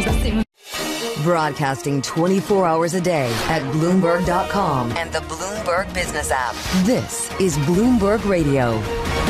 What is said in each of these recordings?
Broadcasting 24 hours a day at Bloomberg.com and the Bloomberg Business app. This is Bloomberg Radio.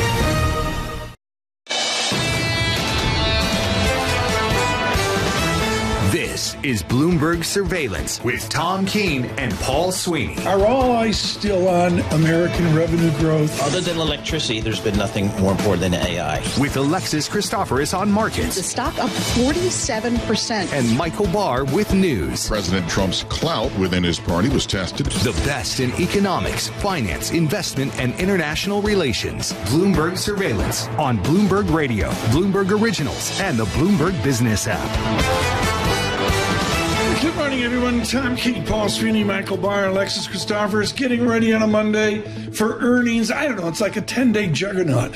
This is Bloomberg Surveillance with Tom Keene and Paul Sweeney. Are all eyes still on American revenue growth? Other than electricity, there's been nothing more important than AI. With Alexis Christoforous on markets. The stock up 47%. And Michael Barr with news. President Trump's clout within his party was tested. The best in economics, finance, investment, and international relations. Bloomberg Surveillance on Bloomberg Radio, Bloomberg Originals, and the Bloomberg Business app. Good morning, everyone. Tom Keene, Paul Sweeney, Michael Barr, Alexis Christoforous getting ready on a Monday for earnings. I don't know. It's like a 10-day juggernaut.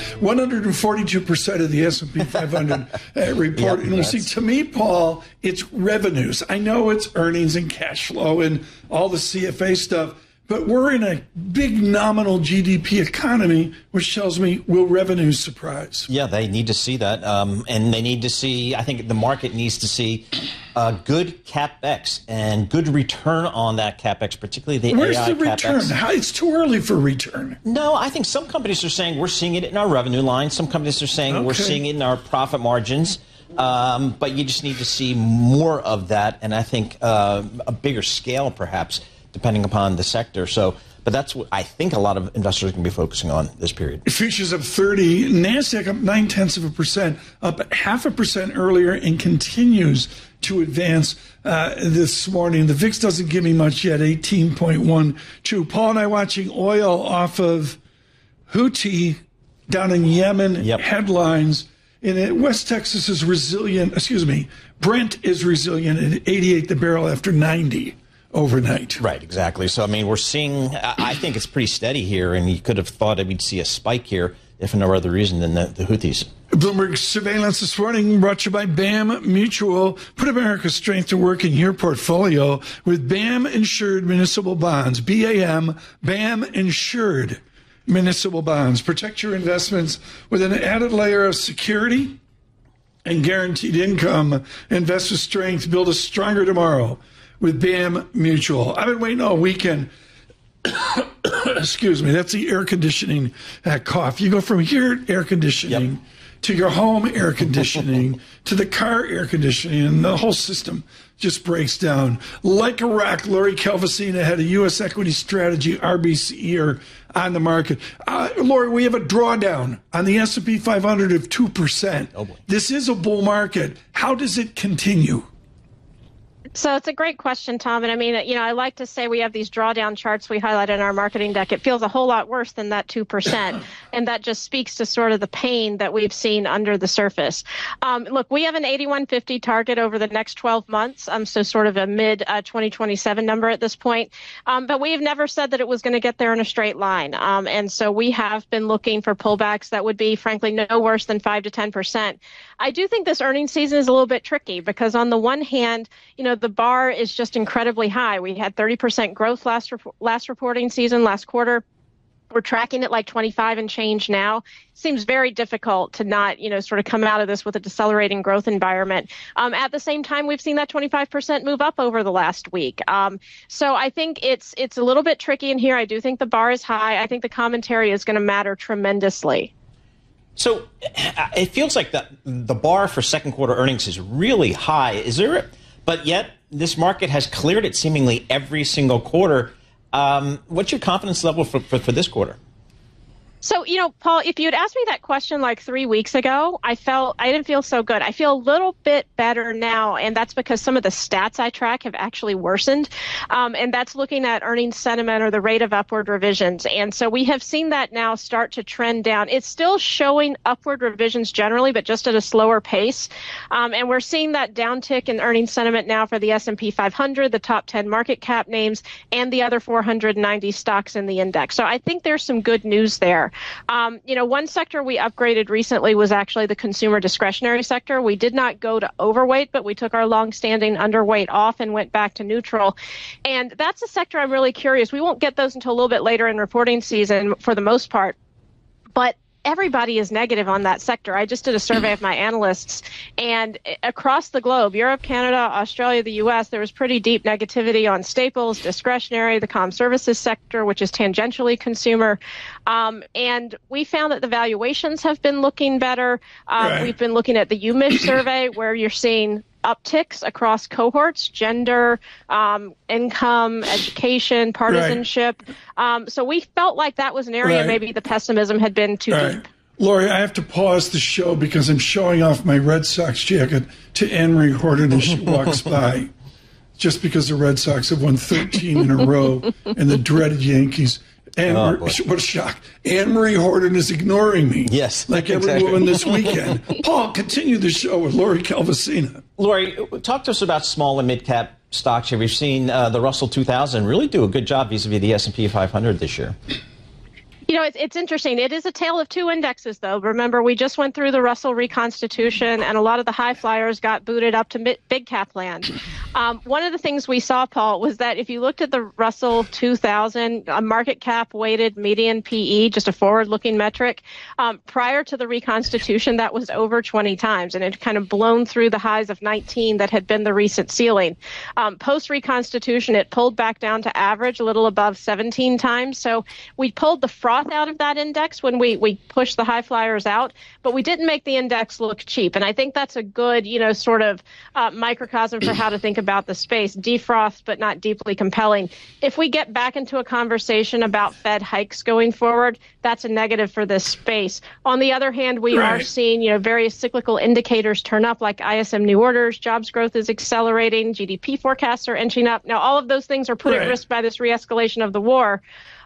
142% of the S&P 500 report. And see, to me, Paul, it's revenues. I know it's earnings and cash flow and all the CFA stuff. But we're in a big nominal GDP economy, which tells me, will revenues surprise? Yeah, they need to see that. And they need to see, I think the market needs to see good CapEx and good return on that CapEx, particularly the Where's AI the return? CapEx. It's too early for return. No, I think some companies are saying we're seeing it in our revenue line. Some companies are saying we're seeing it in our profit margins. But you just need to see more of that. And I think a bigger scale, perhaps, depending upon the sector. But that's what I think a lot of investors are going to be focusing on this period. Futures up 30, NASDAQ up 0.9%, up 0.5% earlier, and continues to advance this morning. The VIX doesn't give me much yet, 18.12. Paul and I watching oil off of Houthi down in Yemen. Headlines. And West Texas is resilient. Brent is resilient at 88 the barrel after 90. Overnight. Right, exactly. So, I mean, we're seeing, I think it's pretty steady here, and you could have thought that we'd see a spike here if for no other reason than the Houthis. Bloomberg Surveillance this morning brought to you by BAM Mutual. Put America's strength to work in your portfolio with BAM Insured Municipal Bonds. BAM Insured Municipal Bonds. Protect your investments with an added layer of security and guaranteed income. Invest with strength. Build a stronger tomorrow with BAM Mutual. I've been waiting all weekend. Excuse me. That's the air conditioning cough. You go from here, air conditioning, to your home air conditioning, to the car air conditioning, and the whole system just breaks down. Like a rock, Lori Calvasina had a U.S. equity strategy, RBC, on the market. Lori, we have a drawdown on the S&P 500 of 2%. Oh boy. This is a bull market. How does it continue? So it's a great question, Tom. And I mean, I like to say we have these drawdown charts we highlight in our marketing deck. It feels a whole lot worse than that 2%. And that just speaks to sort of the pain that we've seen under the surface. Look, we have an 8150 target over the next 12 months. So sort of a mid 2027 number at this point. But we have never said that it was going to get there in a straight line. And so we have been looking for pullbacks that would be, frankly, no worse than 5 to 10%. I do think this earnings season is a little bit tricky because on the one hand, the bar is just incredibly high. We had 30% growth last reporting season, last quarter. We're tracking it like 25 and change now. Seems very difficult to not, sort of come out of this with a decelerating growth environment. At the same time, we've seen that 25% move up over the last week. So I think it's a little bit tricky in here. I do think the bar is high. I think the commentary is going to matter tremendously. So it feels like the bar for second quarter earnings is really high. But yet this market has cleared it seemingly every single quarter. What's your confidence level for this quarter? So, Paul, if you had asked me that question like 3 weeks ago, I didn't feel so good. I feel a little bit better now, and that's because some of the stats I track have actually worsened, and that's looking at earnings sentiment or the rate of upward revisions. And so we have seen that now start to trend down. It's still showing upward revisions generally, but just at a slower pace. And we're seeing that downtick in earnings sentiment now for the S&P 500, the top 10 market cap names, and the other 490 stocks in the index. So I think there's some good news there. One sector we upgraded recently was actually the consumer discretionary sector. We did not go to overweight, but we took our long-standing underweight off and went back to neutral. And that's a sector I'm really curious. We won't get those until a little bit later in reporting season for the most part. But everybody is negative on that sector. I just did a survey of my analysts, and across the globe, Europe, Canada, Australia, the U.S., there was pretty deep negativity on staples, discretionary, the comm services sector, which is tangentially consumer. And we found that the valuations have been looking better. We've been looking at the UMISH survey, where you're seeing upticks across cohorts, gender, income, education, partisanship. So we felt like that was an area maybe the pessimism had been too deep. Lori, I have to pause the show because I'm showing off my Red Sox jacket to Anne-Marie Horton as she walks by, just because the Red Sox have won 13 in a row and the dreaded Yankees. And what a shock. Anne-Marie Horton is ignoring me. Yes. Like every woman this weekend. Paul, continue the show with Lori Calvasina. Lori, talk to us about small and mid-cap stocks here. We've seen the Russell 2000 really do a good job vis-a-vis the S&P 500 this year. You know, it's interesting. It is a tale of two indexes, though. Remember, we just went through the Russell reconstitution, and a lot of the high flyers got booted up to big cap land. One of the things we saw, Paul, was that if you looked at the Russell 2000, a market cap weighted median PE, just a forward-looking metric, prior to the reconstitution, that was over 20 times, and it had kind of blown through the highs of 19 that had been the recent ceiling. Post-reconstitution, it pulled back down to average, a little above 17 times. So we pulled the froth out of that index when we pushed the high flyers out, but we didn't make the index look cheap. And I think that's a good, sort of microcosm for how to think about the space. Defrost, but not deeply compelling. If we get back into a conversation about Fed hikes going forward, that's a negative for this space. On the other hand, we are seeing, various cyclical indicators turn up, like ISM new orders, jobs growth is accelerating, GDP forecasts are inching up. Now, all of those things are put at risk by this re-escalation of the war.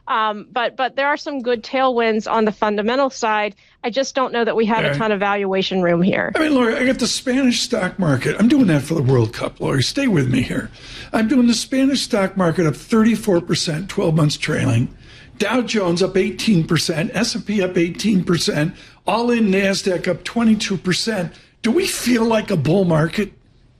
But there are some good tailwinds on the fundamental side. I just don't know that we have a ton of valuation room here. I mean, Lori, I got the Spanish stock market. I'm doing that for the World Cup, Lori. Stay with me here. I'm doing the Spanish stock market up 34%, 12 months trailing. Dow Jones up 18%, S&P up 18%, all-in NASDAQ up 22%. Do we feel like a bull market?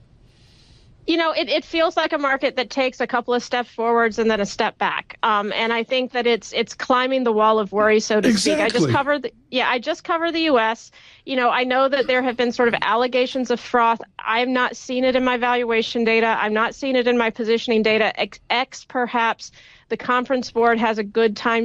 It feels like a market that takes a couple of steps forwards and then a step back. And I think that it's climbing the wall of worry, so to speak. I just covered the U.S. I know that there have been sort of allegations of froth. I'm not seeing it in my valuation data. I'm not seeing it in my positioning data. Perhaps the conference board has a good time